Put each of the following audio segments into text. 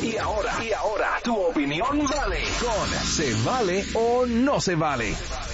Y ahora, tu opinión vale con ¿se vale o no se vale?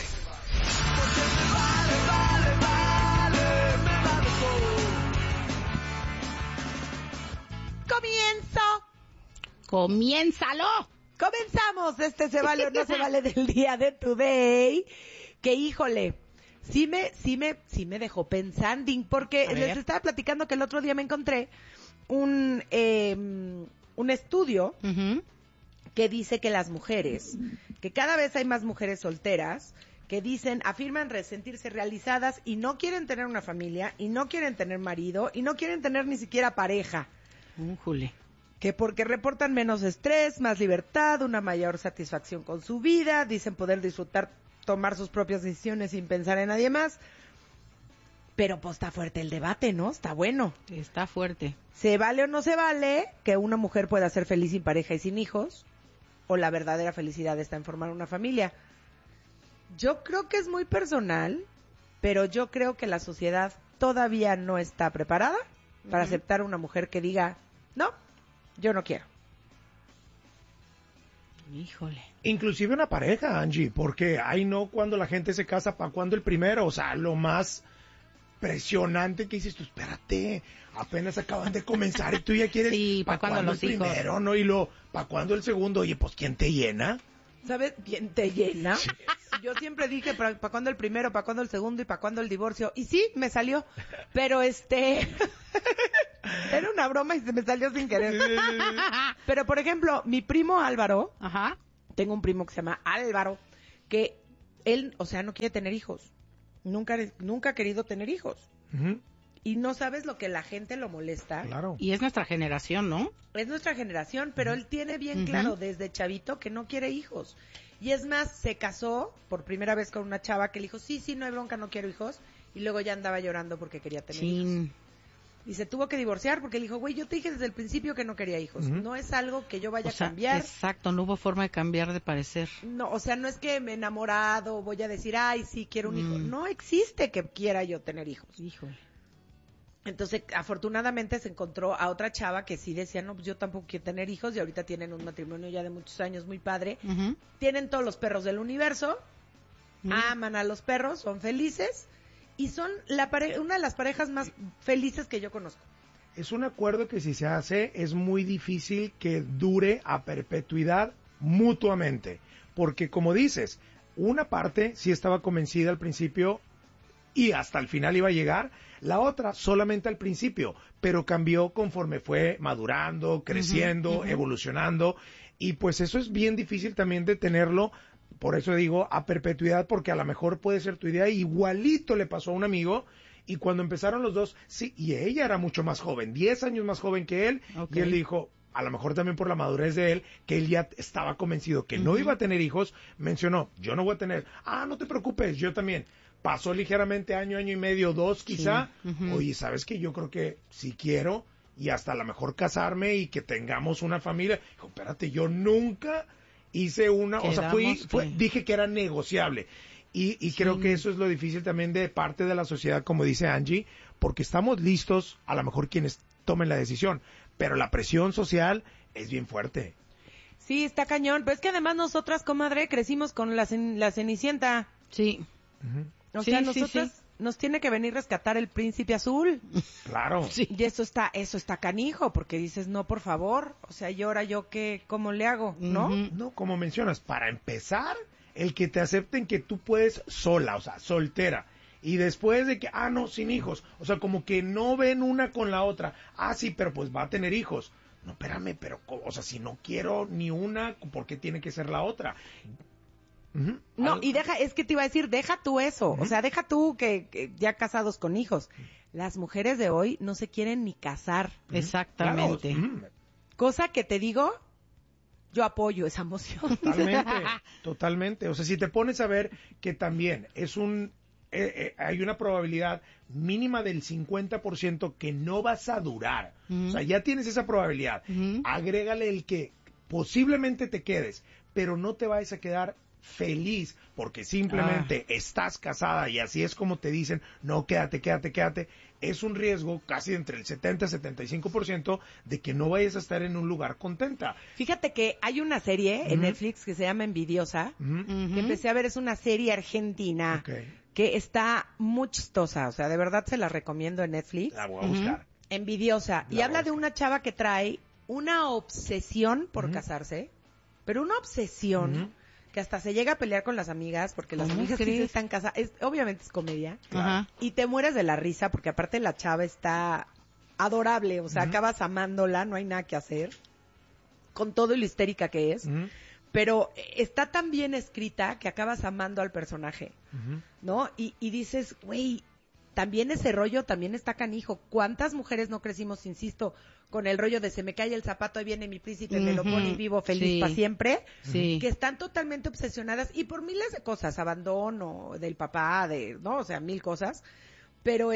¡Comiénzalo! Comenzamos este se vale o no se vale del día de today. Que híjole, sí me dejó pensando, porque les estaba platicando que el otro día me encontré un estudio que dice que las mujeres, que cada vez hay más mujeres solteras, que afirman sentirse realizadas y no quieren tener una familia, y no quieren tener marido, y no quieren tener ni siquiera pareja. Jule. Que porque reportan menos estrés, más libertad, una mayor satisfacción con su vida, dicen poder disfrutar, tomar sus propias decisiones sin pensar en nadie más. Pero pues está fuerte el debate, ¿no? Está bueno. Está fuerte. ¿Se vale o no se vale que una mujer pueda ser feliz sin pareja y sin hijos? ¿O la verdadera felicidad está en formar una familia? Yo creo que es muy personal, pero yo creo que la sociedad todavía no está preparada para aceptar a una mujer que diga, no, yo no quiero. Híjole. Inclusive una pareja, Angie, porque ahí no cuando la gente se casa, ¿para cuándo el primero? O sea, lo más presionante que dices tú, espérate, apenas acaban de comenzar y tú ya quieres, sí, ¿para cuándo los el hijos? Primero, ¿no? Y ¿para cuándo el segundo? Oye, pues, ¿quién te llena? ¿Sabes quién te llena? Sí. Yo siempre dije, ¿para cuándo el primero? ¿Para cuándo el segundo? ¿Y para cuándo el divorcio? Y sí, me salió, pero era una broma y se me salió sin querer. Pero, por ejemplo, mi primo Álvaro, tengo un primo que se llama Álvaro, que él, o sea, no quiere tener hijos. Nunca ha querido tener hijos. Y no sabes lo que la gente lo molesta. Claro. Y es nuestra generación, ¿no? Es nuestra generación, pero él tiene bien claro desde chavito que no quiere hijos. Y es más, se casó por primera vez con una chava que le dijo, sí, no hay bronca, no quiero hijos. Y luego ya andaba llorando porque quería tener hijos. Y se tuvo que divorciar porque le dijo, güey, yo te dije desde el principio que no quería hijos. No es algo que yo vaya a cambiar. Exacto, no hubo forma de cambiar de parecer. No, o sea, no es que me he enamorado, voy a decir, ay, sí, quiero un hijo. No existe que quiera yo tener hijos. Híjole. Entonces, afortunadamente se encontró a otra chava que sí decía, no, pues yo tampoco quiero tener hijos, y ahorita tienen un matrimonio ya de muchos años muy padre. Tienen todos los perros del universo, aman a los perros, son felices, y son una de las parejas más felices que yo conozco. Es un acuerdo que si se hace es muy difícil que dure a perpetuidad mutuamente, porque como dices, una parte sí estaba convencida al principio y hasta el final iba a llegar, la otra solamente al principio, pero cambió conforme fue madurando, creciendo, evolucionando, y pues eso es bien difícil también de tenerlo, por eso digo a perpetuidad, porque a lo mejor puede ser tu idea, igualito le pasó a un amigo, y cuando empezaron los dos, sí, y ella era mucho más joven, 10 años más joven que él, y él dijo, a lo mejor también por la madurez de él, que él ya estaba convencido que no iba a tener hijos, mencionó, yo no voy a tener, no te preocupes, yo también. Pasó ligeramente año y medio, 2 quizá, oye, ¿sabes qué? Yo creo que sí quiero, y hasta a lo mejor casarme y que tengamos una familia. Dijo, espérate, yo nunca hice o sea, dije que era negociable. Y creo que eso es lo difícil también de parte de la sociedad, como dice Angie, porque estamos listos, a lo mejor quienes tomen la decisión, pero la presión social es bien fuerte. Sí, está cañón, pero es que además nosotras, comadre, crecimos con la Cenicienta. Sí. O sea, nosotras nos tiene que venir a rescatar el príncipe azul. Claro. Sí. Y eso está canijo, porque dices, no, por favor, o sea, ¿y ahora yo cómo le hago? ¿No? No, como mencionas, para empezar, el que te acepten que tú puedes sola, o sea, soltera. Y después de que, no, sin hijos. O sea, como que no ven una con la otra. Sí, pero pues va a tener hijos. No, espérame, pero, o sea, si no quiero ni una, ¿por qué tiene que ser la otra? No, y es que te iba a decir, deja tú eso, o sea, deja tú que ya casados con hijos. Las mujeres de hoy no se quieren ni casar. Exactamente. Claro. Cosa que te digo, yo apoyo esa moción. Totalmente. O sea, si te pones a ver que también es hay una probabilidad mínima del 50% que no vas a durar. O sea, ya tienes esa probabilidad. Agrégale el que posiblemente te quedes, pero no te vayas a quedar feliz porque simplemente estás casada y así es como te dicen, no, quédate. es un riesgo casi entre el 70 y 75% de que no vayas a estar en un lugar contenta. Fíjate que hay una serie en Netflix que se llama Envidiosa, que empecé a ver, es una serie argentina Okay. que está muy chistosa, o sea, de verdad se la recomiendo en Netflix. La voy a buscar. Envidiosa. Y La habla voy a de una chava que trae una obsesión por casarse, pero una obsesión que hasta se llega a pelear con las amigas, porque las ¿Cómo amigas que crees? se están casadas, obviamente es comedia, Ajá. y te mueres de la risa, porque aparte la chava está adorable, o sea, acabas amándola, no hay nada que hacer, con todo y lo histérica que es, pero está tan bien escrita que acabas amando al personaje, ¿no? Y dices, güey, también ese rollo también está canijo. ¿Cuántas mujeres no crecimos, insisto, con el rollo de se me cae el zapato, ahí viene mi príncipe, me lo pone y vivo feliz Sí. para siempre? Sí. Que están totalmente obsesionadas y por miles de cosas, abandono del papá, ¿no? O sea, mil cosas. Pero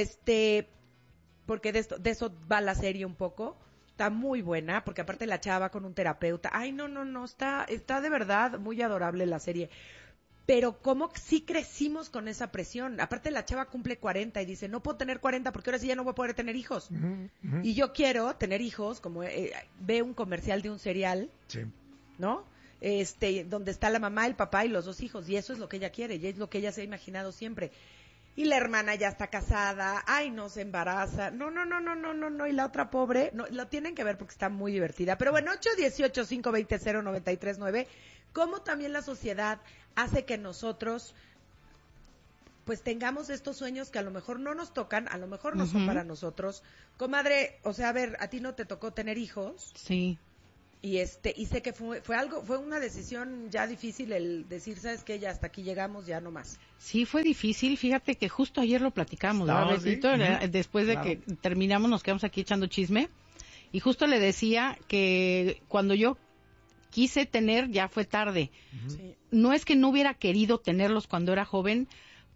porque de eso va la serie un poco. Está muy buena, porque aparte la chava va con un terapeuta. Ay, no, está de verdad muy adorable la serie. Pero cómo sí crecimos con esa presión. Aparte la chava cumple 40 y dice, no puedo tener 40 porque ahora sí ya no voy a poder tener hijos. Y yo quiero tener hijos, como ve un comercial de un cereal, Sí. ¿no? Donde está la mamá, el papá y los dos hijos. Y eso es lo que ella quiere, y es lo que ella se ha imaginado siempre. Y la hermana ya está casada, ay, no se embaraza. No, y la otra pobre, no, lo tienen que ver porque está muy divertida. Pero bueno, 818-520-0939, cómo también la sociedad hace que nosotros pues tengamos estos sueños que a lo mejor no nos tocan, a lo mejor no son para nosotros. Comadre, o sea, a ver, a ti no te tocó tener hijos, Sí. y y sé que fue una decisión ya difícil el decir, ¿sabes qué? Ya hasta aquí llegamos, ya no más. Sí, fue difícil. Fíjate que justo ayer lo platicamos, No, ¿verdad, sí. Betito? Después de Claro. que terminamos, nos quedamos aquí echando chisme. Y justo le decía que cuando yo quise tener, ya fue tarde. Sí. No es que no hubiera querido tenerlos cuando era joven,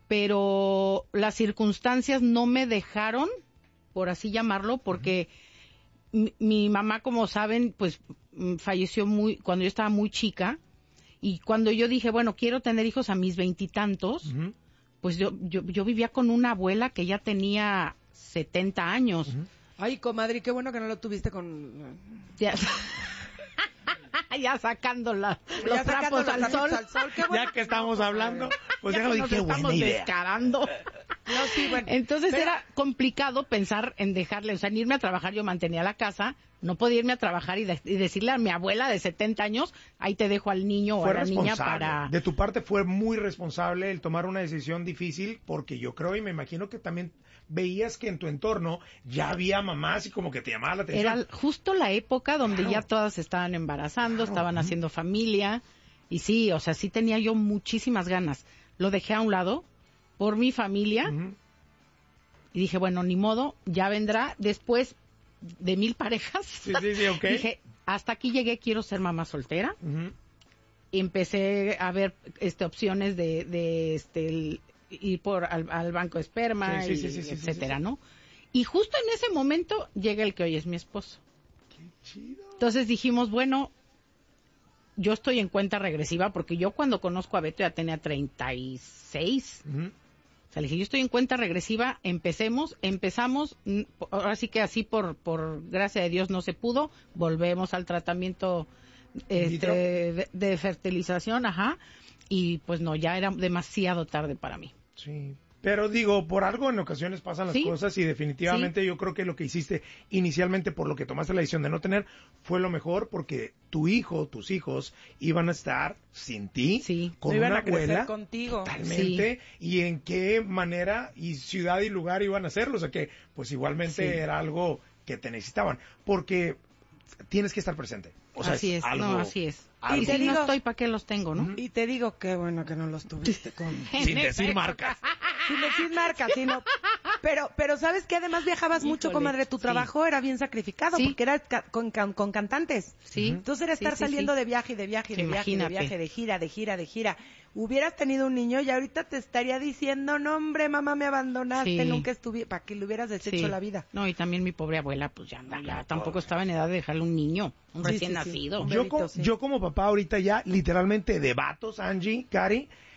pero las circunstancias no me dejaron, por así llamarlo, porque mi mamá, como saben, pues falleció cuando yo estaba muy chica. Y cuando yo dije, bueno, quiero tener hijos a mis 20 y tantos, pues yo vivía con una abuela que ya tenía 70 años. Ay, comadre, qué bueno que no lo tuviste con... Ya, ya sacando los Ya sacando trapos los al sol. trapos al sol, qué bueno. Ya que estamos hablando, pues Ya déjalo que y nos qué buena estamos idea. descarando. No, sí, bueno. Entonces Pero- era complicado pensar en dejarle, o sea, en irme a trabajar. Yo mantenía la casa, no podía irme a trabajar y decirle a mi abuela de 70 años, ahí te dejo al niño o Fue a la niña responsable. para... De tu parte fue muy responsable el tomar una decisión difícil, porque yo creo y me imagino que también veías que en tu entorno ya había mamás y como que te llamaba la atención. Era justo la época donde Claro. ya todas estaban embarazando, estaban haciendo familia. Y sí, o sea, sí tenía yo muchísimas ganas. Lo dejé a un lado por mi familia y dije, bueno, ni modo, ya vendrá después de 1000 parejas. Sí, ok. Dije, hasta aquí llegué, quiero ser mamá soltera. Y empecé a ver opciones de ir al banco de esperma, Sí, y sí, etcétera, sí. ¿no? Y justo en ese momento llega el que hoy es mi esposo. Qué chido. Entonces dijimos, bueno, yo estoy en cuenta regresiva porque yo cuando conozco a Beto ya tenía 36. O sea, le dije, yo estoy en cuenta regresiva, empezamos, ahora sí que así por gracia de Dios no se pudo, volvemos al tratamiento vitro? de fertilización, y pues no, ya era demasiado tarde para mí. Sí. Pero digo, por algo en ocasiones pasan las Sí. cosas y definitivamente yo creo que lo que hiciste inicialmente, por lo que tomaste la decisión de no tener, fue lo mejor, porque tu hijo, tus hijos iban a estar sin ti, Sí. con No iban una a crecer abuela contigo. totalmente, y en qué manera y ciudad y lugar iban a hacerlo, o sea que pues igualmente Sí. era algo que te necesitaban, porque tienes que estar presente. O sea, así es, algo, no, así es. algo- Y te si digo- no estoy, ¿para qué los tengo, no? Y te digo, qué bueno que no los tuviste con... sin decir marcas. Sin decir marcas, sino... Pero ¿sabes qué? Además viajabas mucho, Híjole, comadre. Tu sí. trabajo era bien sacrificado, Sí. porque era con cantantes. Sí. Entonces era Sí, estar sí, saliendo sí. de viaje y de viaje y de viaje y de Imagínate. viaje, de gira. Hubieras tenido un niño y ahorita te estaría diciendo, no hombre, mamá, me abandonaste, Sí. nunca estuve, para que le hubieras deshecho Sí. la vida. No, y también mi pobre abuela, pues ya tampoco estaba en edad de dejarle un niño, un Sí, recién sí, sí. nacido. Un Yo, bebito, sí. yo como papá ahorita ya, literalmente de vatos, Angie, Cari,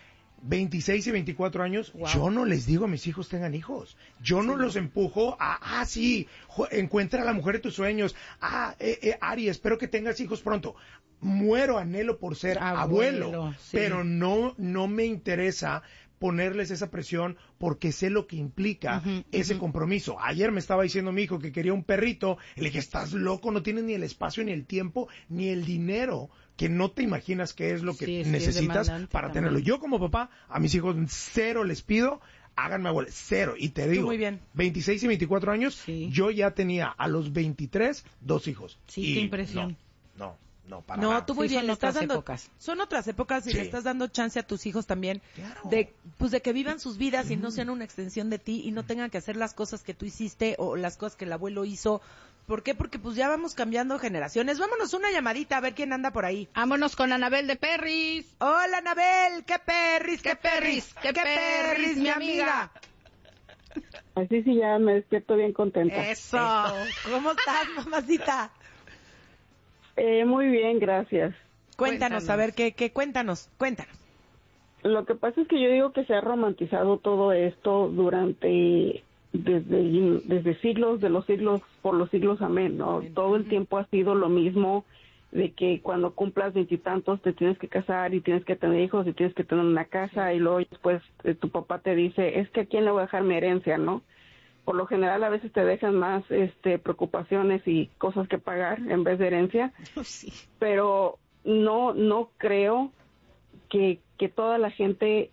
26 y 24 años, Wow. yo no les digo a mis hijos tengan hijos. Yo no los empujo a, sí, encuentra a la mujer de tus sueños. Ari, espero que tengas hijos pronto. Muero, anhelo por ser abuelo, sí. pero no me interesa ponerles esa presión porque sé lo que implica ese compromiso. Ayer me estaba diciendo mi hijo que quería un perrito, y le dije, estás loco, no tienes ni el espacio, ni el tiempo, ni el dinero, que no te imaginas qué es lo que Sí, necesitas es para también. tenerlo. Yo como papá, a mis hijos cero les pido, háganme abuelo, cero. Y te digo, muy bien. 26 y 24 años, Sí. yo ya tenía a los 23 2 hijos. Sí, Y qué impresión. No, para No, nada. tú muy Sí, bien, son le estás otras dando, épocas. son otras épocas y Sí. le estás dando chance a tus hijos también Claro. de que vivan sus vidas y no sean una extensión de ti y no tengan que hacer las cosas que tú hiciste o las cosas que el abuelo hizo. ¿Por qué? Porque pues ya vamos cambiando generaciones. Vámonos una llamadita a ver quién anda por ahí. Vámonos con Anabel de Perris. Hola, Anabel, qué perris, ¡Qué perris! ¡Qué perris, mi amiga! Así sí ya me despierto bien contenta. Eso. ¿Cómo estás, mamacita? Muy bien, gracias. Cuéntanos, a ver, cuéntanos. Lo que pasa es que yo digo que se ha romantizado todo esto desde siglos, de los siglos, por los siglos, amén, ¿no? Todo el tiempo ha sido lo mismo, de que cuando cumplas 20 y tantos te tienes que casar y tienes que tener hijos y tienes que tener una casa y luego después tu papá te dice, es que a quién le voy a dejar mi herencia, ¿no? Por lo general a veces te dejan más preocupaciones y cosas que pagar en vez de herencia, Sí. pero no creo que toda la gente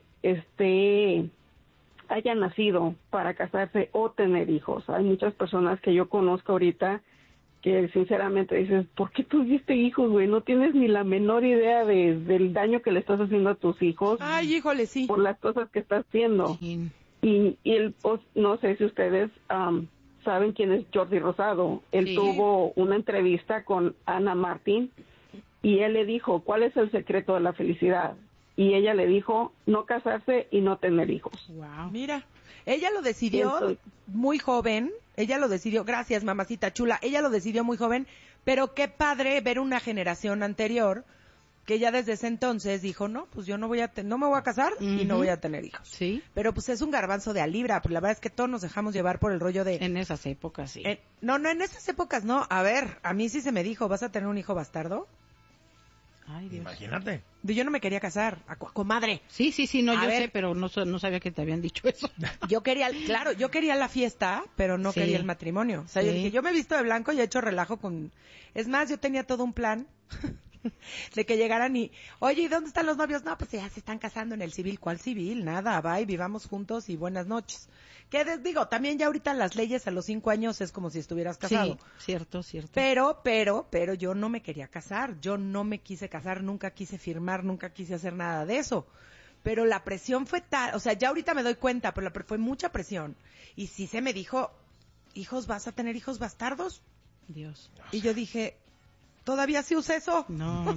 haya nacido para casarse o tener hijos. Hay muchas personas que yo conozco ahorita que sinceramente dices, ¿por qué tuviste hijos, güey? No tienes ni la menor idea del daño que le estás haciendo a tus hijos Ay, híjole, sí. por las cosas que estás haciendo. Sí. Y no sé si ustedes saben quién es Jordi Rosado. Él Sí. tuvo una entrevista con Ana Martín y él le dijo, ¿cuál es el secreto de la felicidad? Y ella le dijo, no casarse y no tener hijos. Wow. Mira, ella lo decidió Siento- muy joven, gracias mamacita chula, ella lo decidió muy joven, pero qué padre ver una generación anterior que ya desde ese entonces dijo, no, pues yo no me voy a casar y no Ujú. voy a tener hijos. Sí. Pero pues es un garbanzo de a libra, pues la verdad es que todos nos dejamos llevar por el rollo de... En esas épocas, sí. no, en esas épocas no. A ver, a mí sí se me dijo, ¿vas a tener un hijo bastardo? Ay, Dios. Imagínate. Yo no me quería casar, comadre. Sí, no, A yo ver. sé, pero no sabía que te habían dicho eso. Yo quería la fiesta, pero no Sí. quería el matrimonio. O sea, yo Sí. dije, yo me he visto de blanco y he hecho relajo con... Es más, yo tenía todo un plan de que llegaran y, oye, ¿y dónde están los novios? No, pues ya se están casando en el civil. ¿Cuál civil? Nada, bye, vivamos juntos y buenas noches. Digo, también ya ahorita las leyes a los 5 años es como si estuvieras casado. Sí, cierto. Pero yo no me quería casar, yo no me quise casar, nunca quise firmar, nunca quise hacer nada de eso. Pero la presión fue tal, o sea, ya ahorita me doy cuenta, pero fue mucha presión. Y sí se me dijo, ¿vas a tener hijos bastardos? Dios. Y yo dije, ¿todavía se usa eso? No.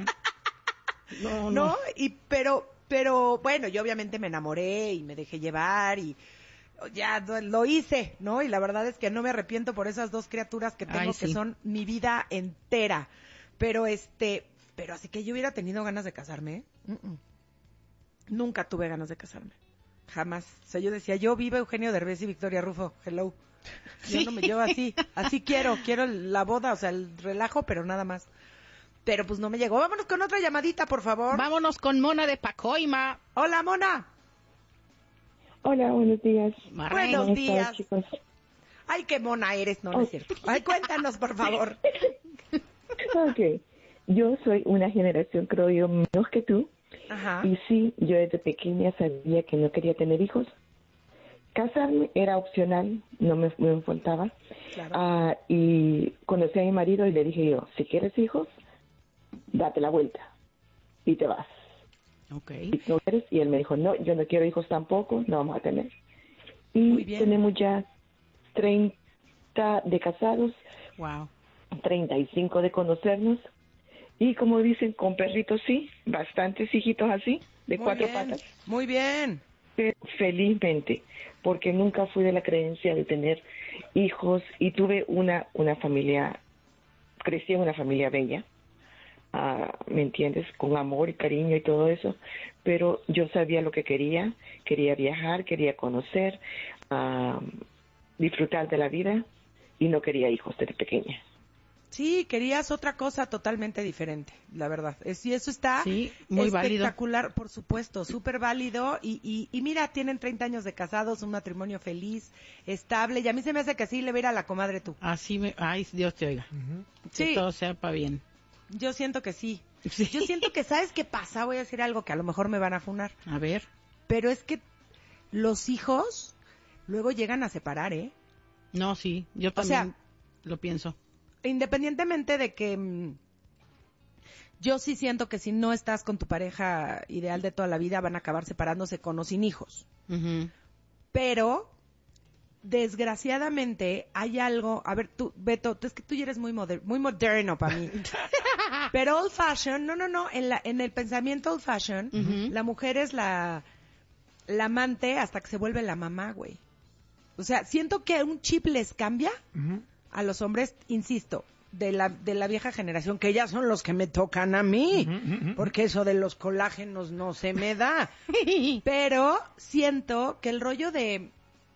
¿No? Pero bueno, yo obviamente me enamoré y me dejé llevar y ya lo hice, ¿no? Y la verdad es que no me arrepiento por esas dos criaturas que tengo, Ay, que sí. son mi vida entera. Pero así que yo hubiera tenido ganas de casarme. Nunca tuve ganas de casarme. Jamás. O sea, yo decía, yo vivo Eugenio Derbez y Victoria Rufo. Hello. Yo no me llevo así quiero la boda, o sea, el relajo, pero nada más. Pero pues no me llegó. Vámonos con otra llamadita, por favor. Vámonos con Mona de Pacoima. Hola, Mona. Hola, buenos días. Buenos ¿Cómo están, días. chicos? Ay, qué mona eres, no es cierto. Ay, cuéntanos, por favor. Ok, yo soy una generación, creo yo, menos que tú. Ajá. Y sí, yo desde pequeña sabía que no quería tener hijos. Casarme era opcional, no me faltaba. Claro. Y conocí a mi marido y le dije yo, si quieres hijos, date la vuelta y te vas. Ok. Y no quieres, y él me dijo, no, yo no quiero hijos tampoco, no vamos a tener. Y Muy bien. tenemos ya 30 de casados, Wow. 35 de conocernos. Y como dicen, con perritos sí, bastantes hijitos así, de Muy 4 bien, patas. Muy bien. Felizmente, porque nunca fui de la creencia de tener hijos y tuve una familia, crecí en una familia bella, ¿me entiendes? Con amor y cariño y todo eso, pero yo sabía lo que quería viajar, quería conocer, disfrutar de la vida y no quería hijos desde pequeña. Sí, querías otra cosa totalmente diferente, la verdad. Y eso está muy espectacular, por supuesto, súper válido. Y mira, tienen 30 años de casados, un matrimonio feliz, estable. Y a mí se me hace que así le va a ir a la comadre tú. Ay, Dios te oiga. Sí. Que todo sea para bien. Yo siento que sí. Sí. Yo siento que, ¿sabes qué pasa? Voy a decir algo que a lo mejor me van a funar. A ver. Pero es que los hijos luego llegan a separar, ¿eh? No, sí, yo también lo pienso. Independientemente de que yo sí siento que si no estás con tu pareja ideal de toda la vida van a acabar separándose con o sin hijos. Uh-huh. Pero desgraciadamente hay algo, a ver, tú, Beto, es que tú ya eres muy moderno para mí. Pero old fashion, no, en el pensamiento old fashion, la mujer es la amante hasta que se vuelve la mamá, güey. O sea, siento que un chip les cambia a los hombres, insisto, de la vieja generación, que ya son los que me tocan a mí, porque eso de los colágenos no se me da. Pero siento que el rollo de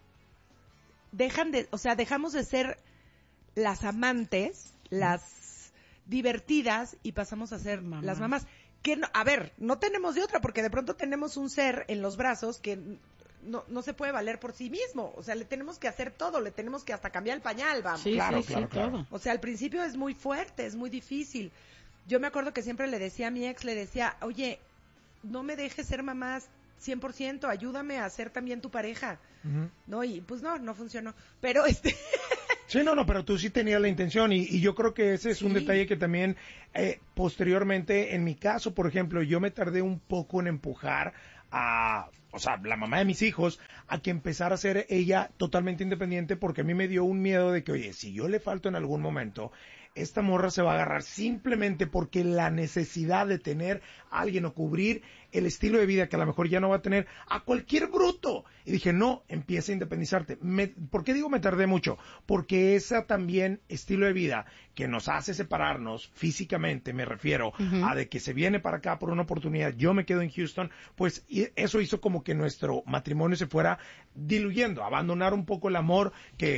dejamos de ser las amantes, las divertidas y pasamos a ser las mamás. Que no, a ver, no tenemos de otra, porque de pronto tenemos un ser en los brazos que no se puede valer por sí mismo. O sea, le tenemos que hacer todo, le tenemos que hasta cambiar el pañal, vamos. Sí, Claro. todo. O sea, al principio es muy fuerte, es muy difícil. Yo me acuerdo que siempre le decía a mi ex, oye, no me dejes ser mamá 100%, ayúdame a ser también tu pareja. ¿No? Y pues no funcionó. Pero Sí, no, pero tú sí tenías la intención y yo creo que ese es un detalle que también posteriormente, en mi caso, por ejemplo, yo me tardé un poco en empujar a, o sea, la mamá de mis hijos, a que empezara a ser ella totalmente independiente, porque a mí me dio un miedo de que, oye, si yo le falto en algún momento, esta morra se va a agarrar simplemente porque la necesidad de tener a alguien o cubrir el estilo de vida que a lo mejor ya no va a tener a cualquier bruto. Y dije, no, empieza a independizarte. ¿Por qué digo me tardé mucho? Porque esa también estilo de vida que nos hace separarnos físicamente, me refiero a de que se viene para acá por una oportunidad, yo me quedo en Houston, pues eso hizo como que nuestro matrimonio se fuera diluyendo, abandonar un poco el amor que